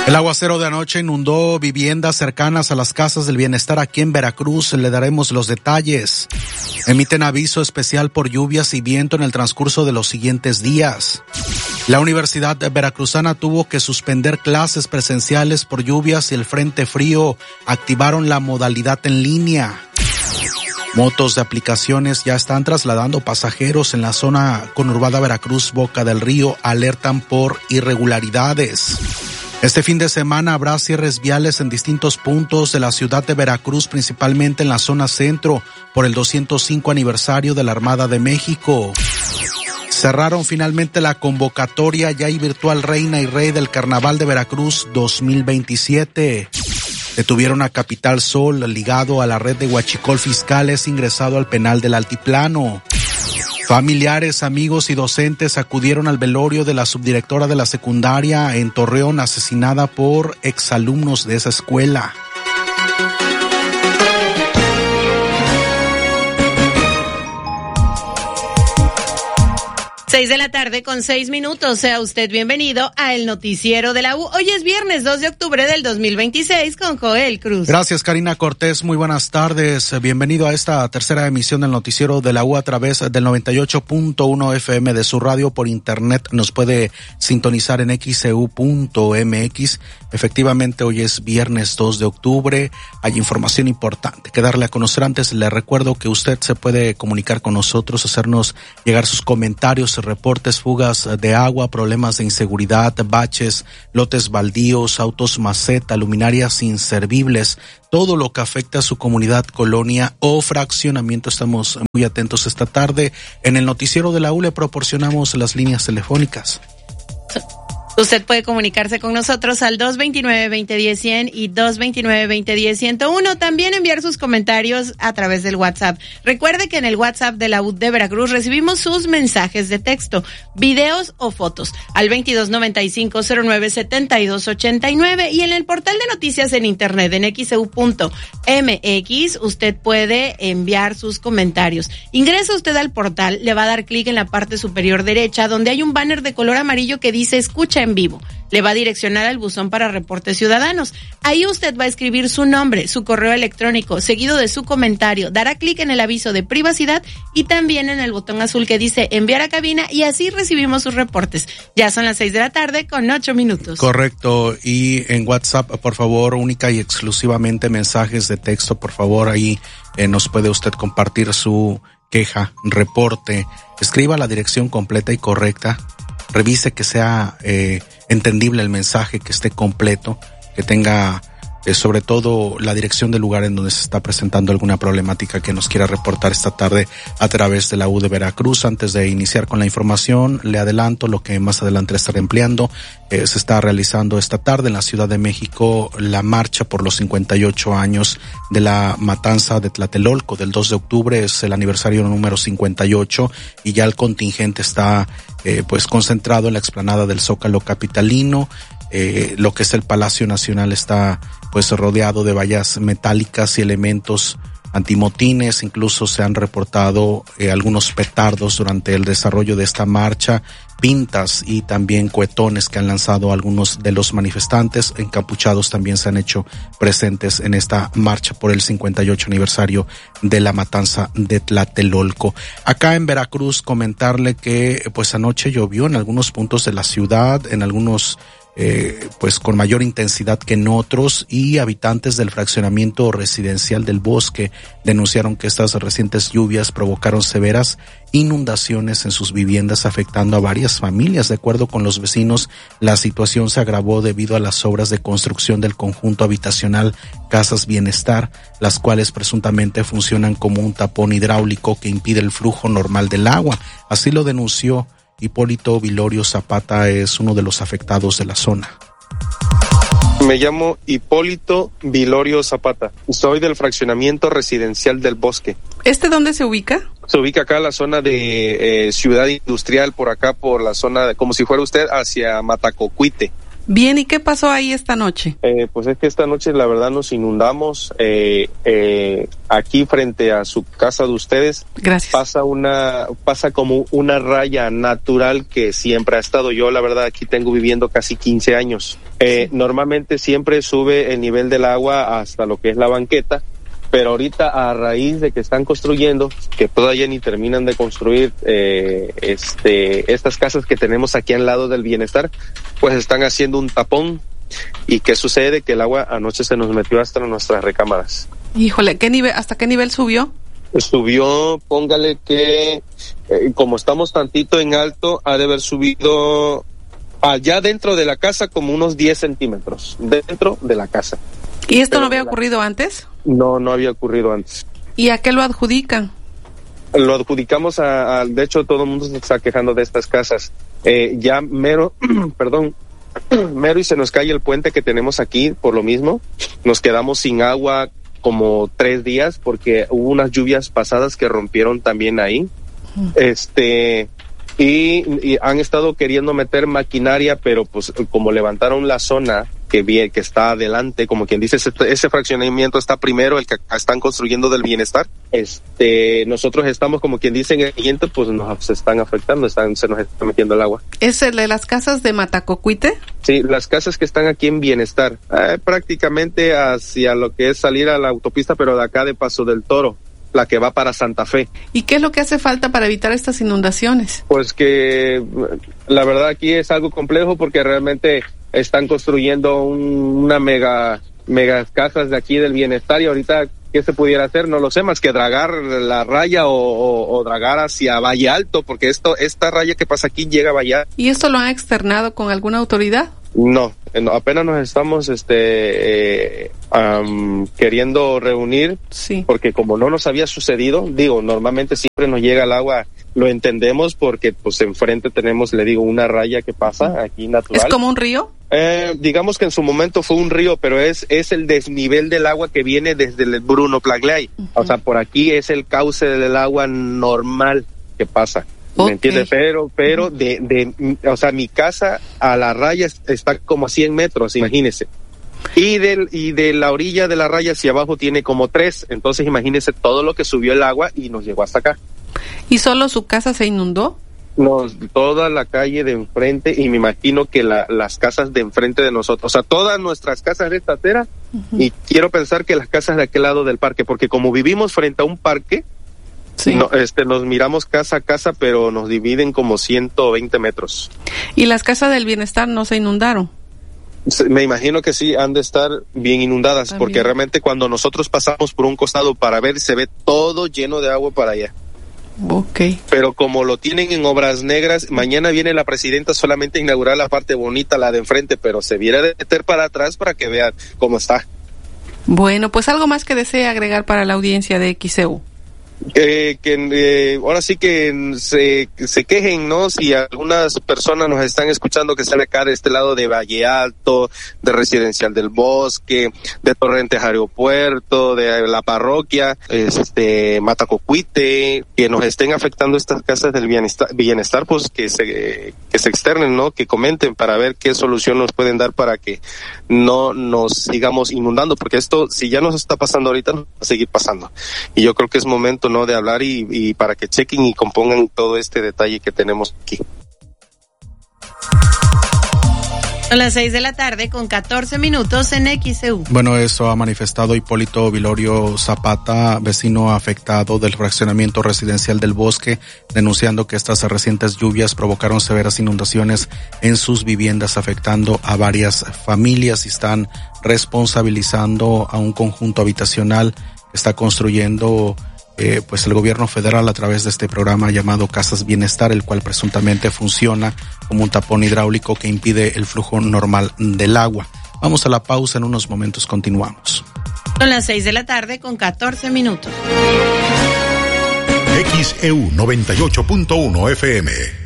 El aguacero de anoche inundó viviendas cercanas a las casas del bienestar aquí en Veracruz. Le daremos los detalles. Emiten aviso especial por lluvias y viento en el transcurso de los siguientes días. La Universidad Veracruzana tuvo que suspender clases presenciales por lluvias y el frente frío. Activaron la modalidad en línea. Motos de aplicaciones ya están trasladando pasajeros en la zona conurbada Veracruz, Boca del Río. Alertan por irregularidades. Este fin de semana habrá cierres viales en distintos puntos de la ciudad de Veracruz, principalmente en la zona centro, por el 205 aniversario de la Armada de México. Cerraron finalmente la convocatoria ya y virtual Reina y Rey del Carnaval de Veracruz 2027. Detuvieron a Capital Sol, ligado a la red de huachicol fiscales, ingresado al penal del Altiplano. Familiares, amigos y docentes acudieron al velorio de la subdirectora de la secundaria en Torreón, asesinada por exalumnos de esa escuela. 6:06 p.m. Sea usted bienvenido a el Noticiero de la U. Hoy es viernes 2 de octubre del 2026 con Joel Cruz. Gracias, Karina Cortés. Muy buenas tardes. Bienvenido a esta tercera emisión del Noticiero de la U a través del 98.1 FM de su radio. Por internet nos puede sintonizar en xcu.mx. Efectivamente, hoy es viernes 2 de octubre. Hay información importante que darle a conocer. Antes le recuerdo que usted se puede comunicar con nosotros, hacernos llegar sus comentarios, reportes, fugas de agua, problemas de inseguridad, baches, lotes baldíos, autos maceta, luminarias inservibles, todo lo que afecta a su comunidad, colonia o fraccionamiento. Estamos muy atentos esta tarde. En el Noticiero de la U le proporcionamos las líneas telefónicas. Usted puede comunicarse con nosotros al 229-2010-100 y 229-2010-101. También enviar sus comentarios a través del WhatsApp. Recuerde que en el WhatsApp de la U de Veracruz recibimos sus mensajes de texto, videos o fotos al 2295-097289 y en el portal de noticias en internet en xeu.mx usted puede enviar sus comentarios. Ingresa usted al portal, le va a dar clic en la parte superior derecha donde hay un banner de color amarillo que dice escucha en vivo. Le va a direccionar al buzón para reportes ciudadanos. Ahí usted va a escribir su nombre, su correo electrónico, seguido de su comentario. Dará clic en el aviso de privacidad y también en el botón azul que dice enviar a cabina y así recibimos sus reportes. Ya son las 6:08 p.m. Correcto. Y en WhatsApp, por favor, única y exclusivamente mensajes de texto. Por favor, ahí nos puede usted compartir su queja, reporte. Escriba la dirección completa y correcta. Revise que sea entendible el mensaje, que esté completo, que tenga sobre todo la dirección del lugar en donde se está presentando alguna problemática que nos quiera reportar esta tarde a través de la U de Veracruz. Antes de iniciar con la información, le adelanto lo que más adelante estaré empleando. Se está realizando esta tarde en la Ciudad de México la marcha por los 58 años de la matanza de Tlatelolco del 2 de octubre. Es el aniversario número 58 y ya el contingente está pues concentrado en la explanada del Zócalo capitalino. Lo que es el Palacio Nacional está pues rodeado de vallas metálicas y elementos antimotines. Incluso se han reportado algunos petardos durante el desarrollo de esta marcha, pintas y también cohetones que han lanzado algunos de los manifestantes. Encapuchados también se han hecho presentes en esta marcha por el 58 aniversario de la matanza de Tlatelolco. Acá en Veracruz, comentarle que pues anoche llovió en algunos puntos de la ciudad, en algunos pues con mayor intensidad que en otros, y habitantes del fraccionamiento residencial del Bosque denunciaron que estas recientes lluvias provocaron severas inundaciones en sus viviendas, afectando a varias familias. De acuerdo con los vecinos, la situación se agravó debido a las obras de construcción del conjunto habitacional Casas Bienestar, las cuales presuntamente funcionan como un tapón hidráulico que impide el flujo normal del agua. Así lo denunció Hipólito Vilorio Zapata, es uno de los afectados de la zona. Me llamo Hipólito Vilorio Zapata. Soy del fraccionamiento residencial del Bosque. ¿Este dónde se ubica? Se ubica acá en la zona de Ciudad Industrial, por acá, por la zona de, como si fuera usted hacia Matacocuite. Bien, ¿y qué pasó ahí esta noche? Pues es que esta noche la verdad nos inundamos aquí frente a su casa de ustedes. Gracias. Pasa como una raya natural que siempre ha estado. Yo la verdad aquí tengo viviendo casi 15 años. Sí. Normalmente siempre sube el nivel del agua hasta lo que es la banqueta, pero ahorita a raíz de que están construyendo, que todavía ni terminan de construir estas casas que tenemos aquí al lado del Bienestar, pues están haciendo un tapón. ¿Y qué sucede? Que el agua anoche se nos metió hasta nuestras recámaras. Híjole, ¿hasta qué nivel subió? Subió, póngale que como estamos tantito en alto, ha de haber subido allá dentro de la casa como unos 10 centímetros, dentro de la casa. ¿Y esto no había ocurrido antes? No había ocurrido antes. ¿Y a qué lo adjudican? Lo adjudicamos de hecho todo el mundo se está quejando de estas casas. Ya mero y se nos cae el puente que tenemos aquí por lo mismo. Nos quedamos sin agua como 3 días porque hubo unas lluvias pasadas que rompieron también ahí. Y han estado queriendo meter maquinaria, pero pues como levantaron la zona que está adelante, como quien dice, ese fraccionamiento está primero, el que están construyendo del Bienestar. Nosotros estamos como quien dice en el siguiente, pues se están afectando, se nos está metiendo el agua. ¿Es el de las casas de Matacocuite? Sí, las casas que están aquí en Bienestar, prácticamente hacia lo que es salir a la autopista, pero de acá de Paso del Toro, la que va para Santa Fe. ¿Y qué es lo que hace falta para evitar estas inundaciones? Pues que la verdad aquí es algo complejo porque realmente están construyendo una mega casas de aquí del Bienestar y ahorita ¿qué se pudiera hacer? No lo sé, más que dragar la raya o dragar hacia Valle Alto, porque esta raya que pasa aquí llega a Valle Alto. ¿Y esto lo han externado con alguna autoridad? No, apenas nos estamos queriendo reunir, sí. Porque como no nos había sucedido, normalmente siempre nos llega el agua, lo entendemos porque pues enfrente tenemos, una raya que pasa aquí natural. ¿Es como un río? Digamos que en su momento fue un río, pero es el desnivel del agua que viene desde el Bruno Plagley. Uh-huh. O sea, por aquí es el cauce del agua normal que pasa. ¿Me entiendes? Pero o sea, mi casa a la raya está como a 100 metros, imagínese. Y de la orilla de la raya hacia abajo tiene como 3, entonces imagínese todo lo que subió el agua y nos llegó hasta acá. ¿Y solo su casa se inundó? No, toda la calle de enfrente y me imagino que las casas de enfrente de nosotros, o sea, todas nuestras casas de esta acera, uh-huh. Y quiero pensar que las casas de aquel lado del parque, porque como vivimos frente a un parque, sí. Nos miramos casa a casa, pero nos dividen como 120 metros. ¿Y las casas del Bienestar no se inundaron? Me imagino que sí, han de estar bien inundadas, también. Porque realmente cuando nosotros pasamos por un costado para ver, se ve todo lleno de agua para allá. Okay. Pero como lo tienen en obras negras, mañana viene la presidenta solamente a inaugurar la parte bonita, la de enfrente, pero se viene a meter para atrás para que vean cómo está. Bueno, pues algo más que desee agregar para la audiencia de XEU. Ahora sí que se quejen, ¿no? Si algunas personas nos están escuchando que están acá de este lado de Valle Alto, de Residencial del Bosque, de Torrentes Aeropuerto, de la parroquia, Matacocuite, que nos estén afectando estas casas del bienestar, pues que se externen, ¿no? Que comenten para ver qué solución nos pueden dar para que no nos sigamos inundando, porque esto, si ya nos está pasando ahorita, nos va a seguir pasando. Y yo creo que es momento, ¿no?, de hablar y para que chequen y compongan todo este detalle que tenemos aquí. Son las 6:14 p.m. en XEU. Bueno, eso ha manifestado Hipólito Vilorio Zapata, vecino afectado del fraccionamiento residencial del Bosque, denunciando que estas recientes lluvias provocaron severas inundaciones en sus viviendas, afectando a varias familias, y están responsabilizando a un conjunto habitacional que está construyendo pues el gobierno federal a través de este programa llamado Casas Bienestar, el cual presuntamente funciona como un tapón hidráulico que impide el flujo normal del agua. Vamos a la pausa, en unos momentos continuamos. Son las 6:14 p.m. XEU 98.1 FM.